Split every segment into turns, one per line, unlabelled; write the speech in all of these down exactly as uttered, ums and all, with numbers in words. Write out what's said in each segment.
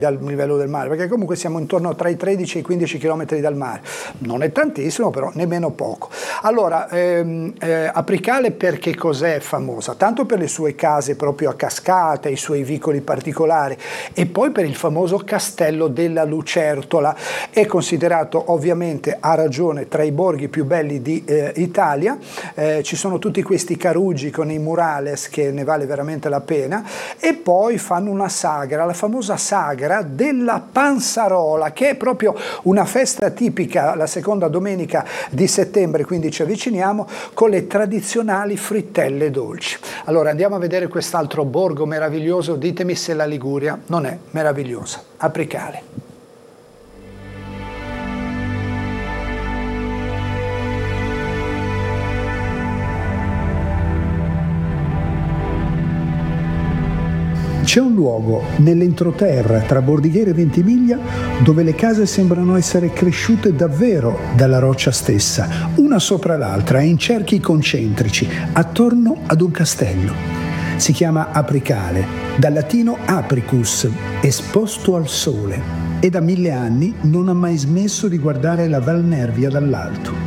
dal livello del mare, perché comunque siamo intorno tra i tredici e i quindici chilometri dal mare. Non è tantissimo, però nemmeno poco. Allora, ehm, eh, Apricale perché cos'è famosa? Tanto per le sue case proprio a cascata, i suoi vicoli particolari, e poi per il famoso castello della Lucertola. È considerato ovviamente, a ragione, tra i borghi più belli d'Italia. Eh, ci sono tutti questi carugi con i murales che ne vale veramente la pena, e poi fanno una sagra, la famosa sagra della Pansarola, che è proprio una festa tipica la seconda domenica di settembre, quindi ci avviciniamo, con le tradizionali frittelle dolci. Allora andiamo a vedere quest'altro borgo meraviglioso, ditemi se la Liguria non è meravigliosa. Apricale.
C'è un luogo nell'entroterra tra Bordighera e Ventimiglia dove le case sembrano essere cresciute davvero dalla roccia stessa, una sopra l'altra, in cerchi concentrici, attorno ad un castello. Si chiama Apricale, dal latino apricus, esposto al sole, e da mille anni non ha mai smesso di guardare la Val Nervia dall'alto.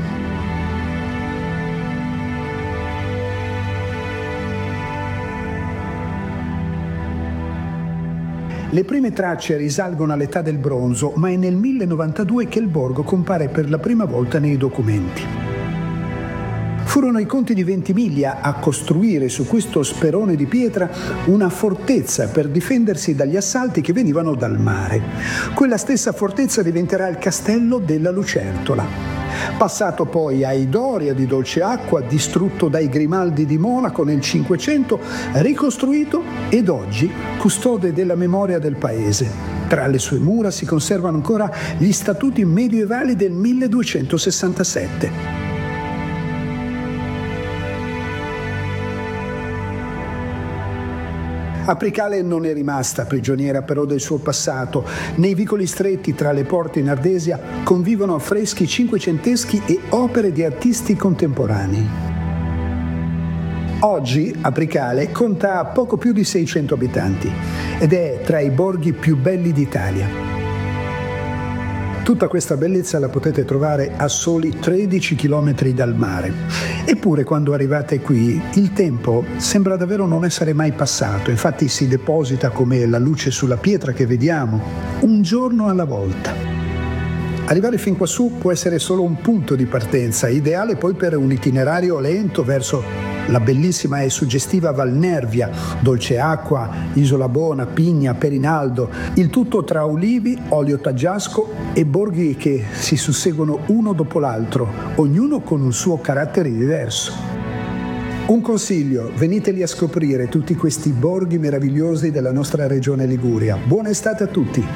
Le prime tracce risalgono all'età del bronzo, ma è nel mille novantadue che il borgo compare per la prima volta nei documenti. Furono i conti di Ventimiglia a costruire su questo sperone di pietra una fortezza per difendersi dagli assalti che venivano dal mare. Quella stessa fortezza diventerà il castello della Lucertola. Passato poi ai Doria di Dolceacqua, distrutto dai Grimaldi di Monaco nel Cinquecento, ricostruito ed oggi custode della memoria del paese. Tra le sue mura si conservano ancora gli statuti medievali del milleduecentosessantasette. Apricale non è rimasta prigioniera però del suo passato. Nei vicoli stretti tra le porte in Ardesia convivono affreschi cinquecenteschi e opere di artisti contemporanei. Oggi Apricale conta poco più di seicento abitanti ed è tra i borghi più belli d'Italia. Tutta questa bellezza la potete trovare a soli tredici chilometri dal mare. Eppure quando arrivate qui il tempo sembra davvero non essere mai passato, infatti si deposita come la luce sulla pietra che vediamo, un giorno alla volta. Arrivare fin quassù può essere solo un punto di partenza, ideale poi per un itinerario lento verso la bellissima e suggestiva Val Nervia, Dolceacqua, Isola Bona, Pigna, Perinaldo, il tutto tra ulivi, olio taggiasco e borghi che si susseguono uno dopo l'altro, ognuno con un suo carattere diverso. Un consiglio, veniteli a scoprire tutti questi borghi meravigliosi della nostra regione Liguria. Buona estate a tutti!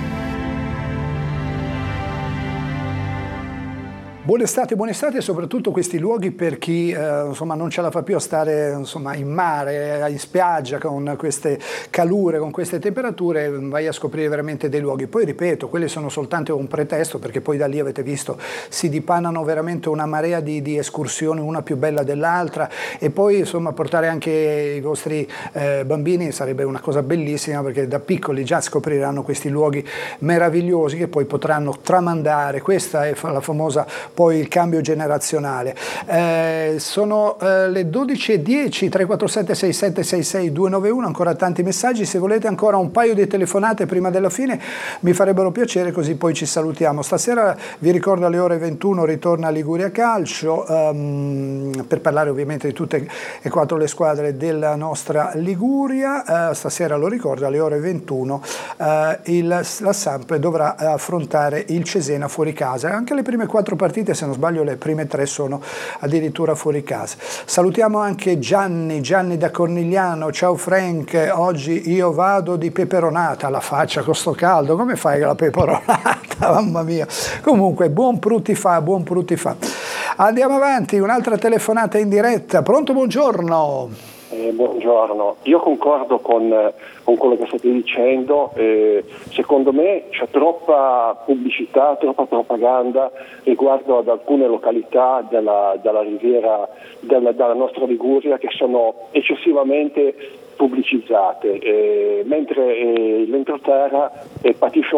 Buon estate, buon estate, e soprattutto questi luoghi per chi eh, insomma, non ce la fa più a stare insomma, in mare, in spiaggia con queste calure, con queste temperature, vai a scoprire veramente dei luoghi. Poi ripeto, quelli sono soltanto un pretesto, perché poi da lì avete visto si dipanano veramente una marea di, di escursioni, una più bella dell'altra, e poi insomma portare anche i vostri eh, bambini sarebbe una cosa bellissima, perché da piccoli già scopriranno questi luoghi meravigliosi che poi potranno tramandare. Questa è la famosa poi il cambio generazionale. Eh, sono eh, le dodici e dieci, tre quattro sette sei sette sei sei due nove uno, ancora tanti messaggi. Se volete ancora un paio di telefonate prima della fine mi farebbero piacere, così poi ci salutiamo. Stasera vi ricordo alle ore ventuno ritorna Liguria Calcio, um, per parlare ovviamente di tutte e quattro le squadre della nostra Liguria. Uh, stasera, lo ricordo, alle ore ventuno uh, il, la Samp dovrà affrontare il Cesena fuori casa. Anche le prime quattro partite, se non sbaglio le prime tre sono addirittura fuori casa. Salutiamo anche Gianni, Gianni da Cornigliano. Ciao Frank, oggi io vado di peperonata. La faccia con sto caldo, come fai la peperonata? Mamma mia. Comunque buon fruttifà, buon fruttifà. Andiamo avanti, un'altra telefonata in diretta. Pronto, buongiorno.
Eh, buongiorno, io concordo con, con quello che state dicendo. Eh, secondo me c'è troppa pubblicità, troppa propaganda riguardo ad alcune località della, della riviera della, della nostra Liguria che sono eccessivamente pubblicizzate, eh, mentre eh, l'entroterra eh, patisce